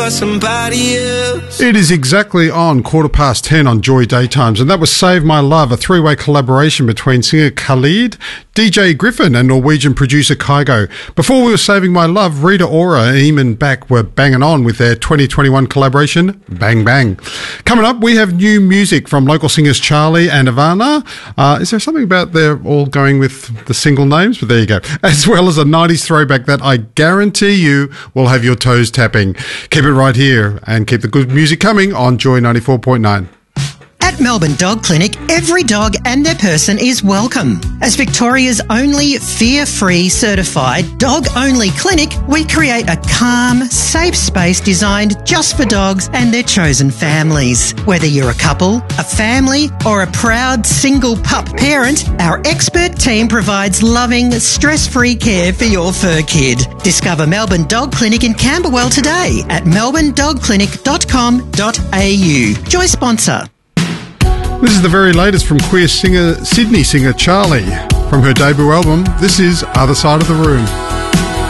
somebody else. It is exactly on 10:15 on Joy Daytimes, and that was Save My Love, a three-way collaboration between singer Khalid, DJ Griffin and Norwegian producer Kygo. Before we were Saving My Love, Rita Ora and Eamon Back were banging on with their 2021 collaboration, Bang Bang. Coming up, we have new music from local singers Charlie and Ivana. Is there something about they're all going with the single names? But there you go. As well as a 90s throwback that I guarantee you will have your toes tapping. Keep it right here and keep the good music coming on Joy 94.9. At Melbourne Dog Clinic, every dog and their person is welcome. As Victoria's only fear-free certified dog-only clinic, we create a calm, safe space designed just for dogs and their chosen families. Whether you're a couple, a family, or a proud single pup parent, our expert team provides loving, stress-free care for your fur kid. Discover Melbourne Dog Clinic in Camberwell today at melbournedogclinic.com.au. Joy sponsor. This is the very latest from queer Sydney singer Charlie. From her debut album, this is Other Side of the Room.